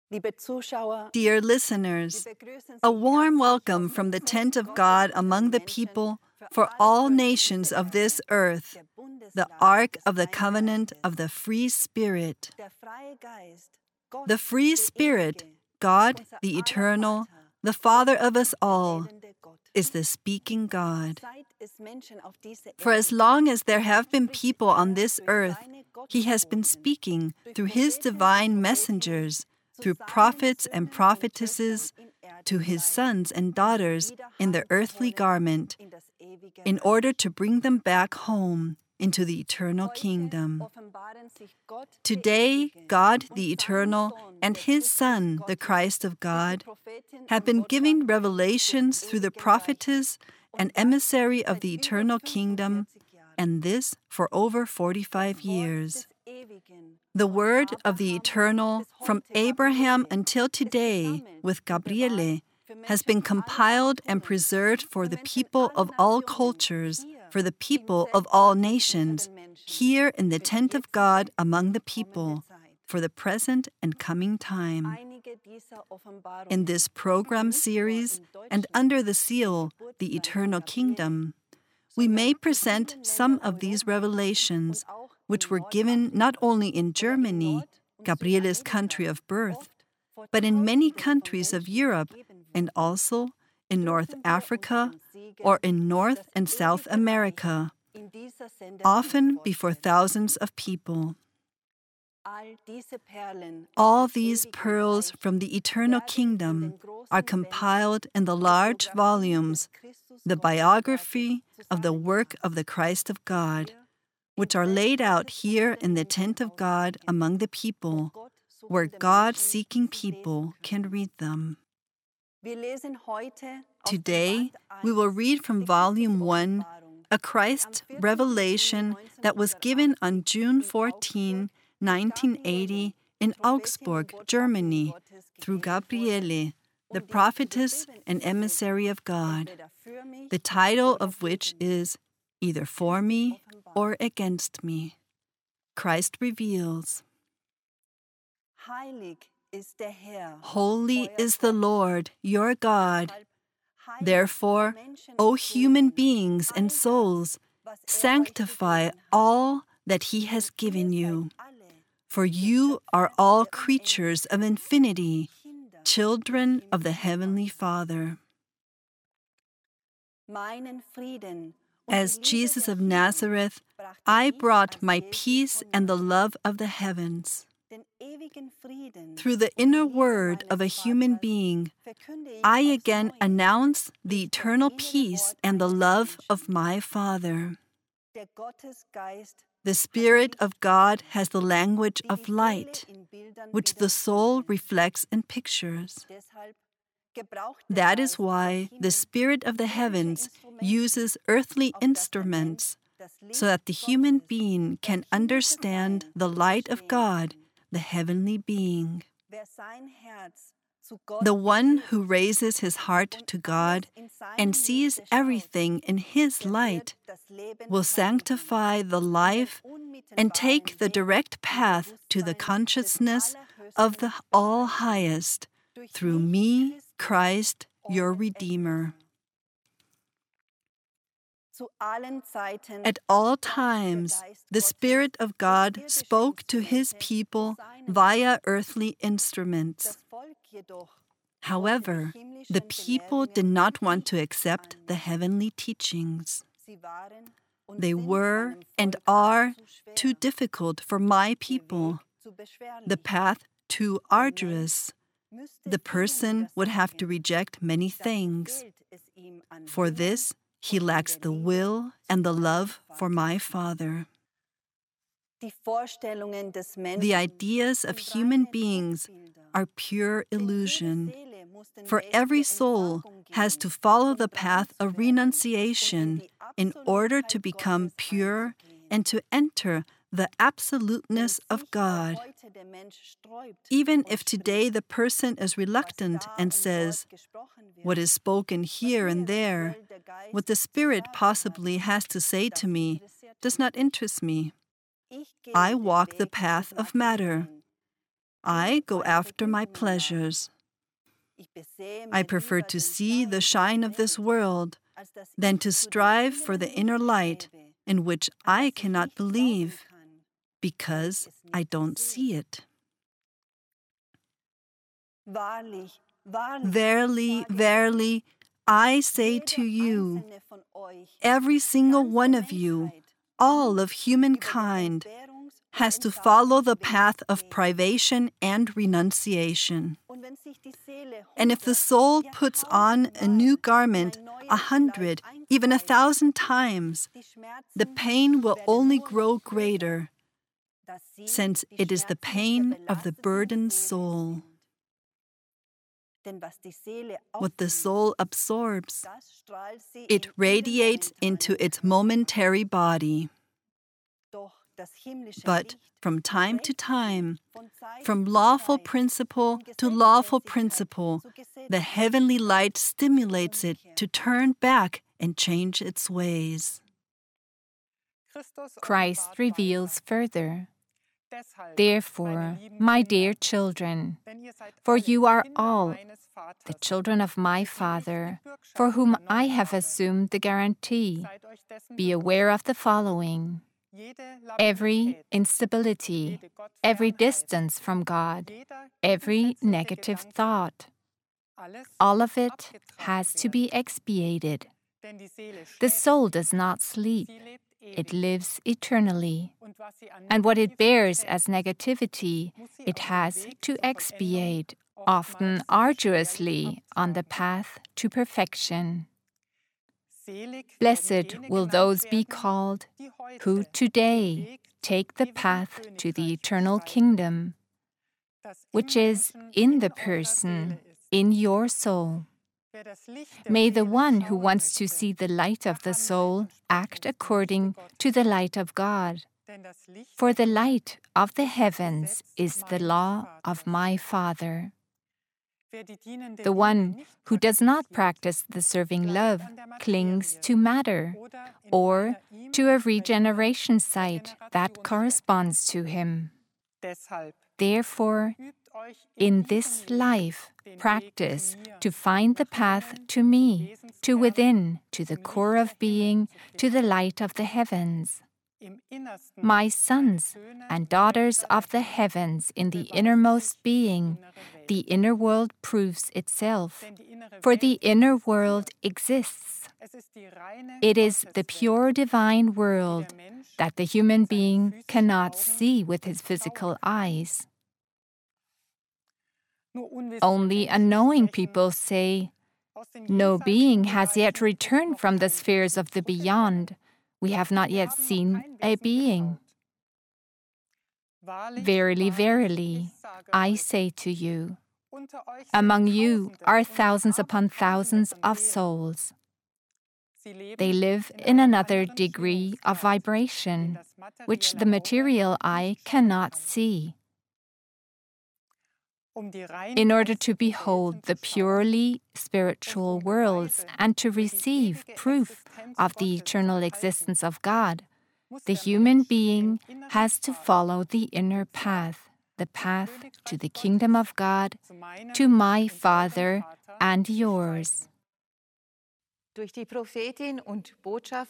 Dear listeners, a warm welcome from the tent of God among the people for all nations of this earth, the Ark of the Covenant of the Free Spirit. The Free Spirit, God the Eternal, the Father of us all, is the speaking God. For as long as there have been people on this earth, He has been speaking through His divine messengers, through prophets and prophetesses, to His sons and daughters in the earthly garment, in order to bring them back home into the eternal kingdom. Today, God the Eternal and His Son, the Christ of God, have been giving revelations through the prophetess and emissary of the eternal kingdom, and this for over 45 years. The word of the Eternal from Abraham until today with Gabriele has been compiled and preserved for the people of all cultures, for the people of all nations, here in the tent of God among the people, for the present and coming time. In this program series, and under the seal, The Eternal Kingdom, we may present some of these revelations, which were given not only in Germany, Gabriele's country of birth, but in many countries of Europe and also in North Africa or in North and South America, often before thousands of people. All these pearls from the eternal kingdom are compiled in the large volumes, the biography of the work of the Christ of God, which are laid out here in the tent of God among the people, where God-seeking people can read them. Today, we will read from Volume 1, a Christ revelation that was given on June 14, 1980, in Augsburg, Germany, through Gabriele, the prophetess and emissary of God, the title of which is Either For Me or Against Me. Christ reveals, Holy is the Lord, your God. Therefore, O human beings and souls, sanctify all that He has given you. For you are all creatures of infinity, children of the Heavenly Father. As Jesus of Nazareth, I brought my peace and the love of the heavens. Through the inner word of a human being, I again announce the eternal peace and the love of my Father. The Spirit of God has the language of light, which the soul reflects in pictures. That is why the Spirit of the heavens uses earthly instruments so that the human being can understand the light of God, the heavenly being. The one who raises his heart to God and sees everything in His light will sanctify the life and take the direct path to the consciousness of the All-Highest through me, Christ, your Redeemer. At all times, the Spirit of God spoke to His people via earthly instruments. However, the people did not want to accept the heavenly teachings. They were and are too difficult for my people, the path too arduous. The person would have to reject many things. For this, he lacks the will and the love for my Father. The ideas of human beings are pure illusion, for every soul has to follow the path of renunciation in order to become pure and to enter the absoluteness of God. Even if today the person is reluctant and says, what is spoken here and there, what the Spirit possibly has to say to me, does not interest me. I walk the path of matter. I go after my pleasures. I prefer to see the shine of this world than to strive for the inner light in which I cannot believe because I don't see it. Verily, verily, I say to you, every single one of you, all of humankind, has to follow the path of privation and renunciation. And if the soul puts on a new garment 100, even 1,000 times, the pain will only grow greater, since it is the pain of the burdened soul. What the soul absorbs, it radiates into its momentary body. But from time to time, from lawful principle to lawful principle, the heavenly light stimulates it to turn back and change its ways. Christ reveals further, therefore, my dear children, for you are all the children of my Father, for whom I have assumed the guarantee, be aware of the following. Every instability, every distance from God, every negative thought, all of it has to be expiated. The soul does not sleep. It lives eternally. And what it bears as negativity, it has to expiate, often arduously, on the path to perfection. Blessed will those be called who today take the path to the eternal kingdom, which is in the person, in your soul. May the one who wants to see the light of the soul act according to the light of God. For the light of the heavens is the law of my Father. The one who does not practice the serving love clings to matter or to a regeneration site that corresponds to him. Therefore, in this life, practice to find the path to me, to within, to the core of being, to the light of the heavens. My sons and daughters of the heavens in the innermost being, the inner world proves itself, for the inner world exists. It is the pure divine world that the human being cannot see with his physical eyes. Only unknowing people say, no being has yet returned from the spheres of the beyond. We have not yet seen a being. Verily, verily, I say to you, among you are thousands upon thousands of souls. They live in another degree of vibration, which the material eye cannot see. In order to behold the purely spiritual worlds and to receive proof of the eternal existence of God, the human being has to follow the inner path, the path to the kingdom of God, to my Father and yours.